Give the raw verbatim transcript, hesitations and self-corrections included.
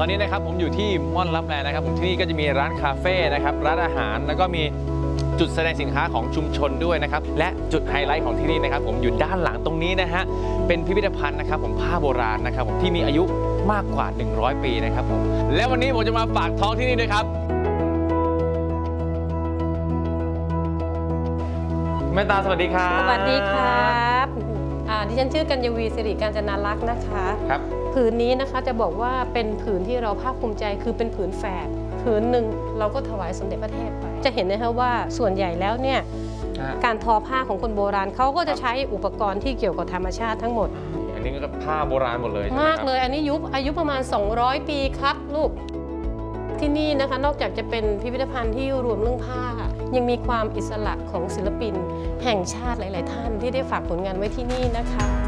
อนนี้นะครับผมอยู่ที่ม่อนลับแลนะครับผมที่นี่ก็จะมีร้านคาเฟ่นะครับร้านอาหารแล้วก็มีจุดแสดงสินค้าของชุมชนด้วยนะครับและจุดไฮไลท์ของที่นี่นะครับผมอยู่ด้านหลังตรงนี้นะฮะเป็นพิพิธภัณฑ์นะครับผมผ้าโบราณนะครับผมที่มีอายุมากกว่าหนึ่งร้อยปีนะครับผมและวันนี้ผมจะมาฝากท้องที่นี่ด้วยครับแม่ตาสวัสดีครับสวัสดีครับดิฉันชื่อกัญญวีสิริกาญจนารักษ์นะคะครับผืนนี้นะคะจะบอกว่าเป็นผืนที่เราภาคภูมิใจคือเป็นผืนแฝดผืนหนึ่งเราก็ถวายสมเด็จพระเทพไปจะเห็นนะคะว่าส่วนใหญ่แล้วเนี่ยการทอผ้าของคนโบราณเขาก็จะใช้อุปกรณ์ที่เกี่ยวกับธรรมชาติทั้งหมดอันนี้ก็ผ้าโบราณหมดเลยมากเลยอันนี้ยุคอายุประมาณสองร้อยปีครับลูกที่นี่นะคะนอกจากจะเป็นพิพิธภัณฑ์ที่รวมเรื่องผ้ายังมีความอิสระของศิลปินแห่งชาติหลายๆท่านที่ได้ฝากผลงานไว้ที่นี่นะคะ